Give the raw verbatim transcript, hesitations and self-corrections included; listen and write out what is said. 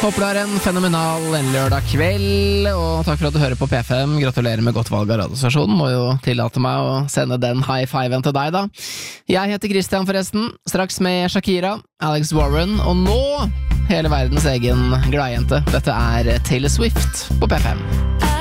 Håper du har en fenomenal lørdag kveld, og takk for at du hører på P fem. Gratulerer med godt valg av radiostasjonen. Må jo tillate meg å sende den high fiven til deg da. Jeg heter Christian forresten, straks med Shakira, Alex Warren, og nå hele verdens egen gladjente. Dette er Taylor Swift på P fem.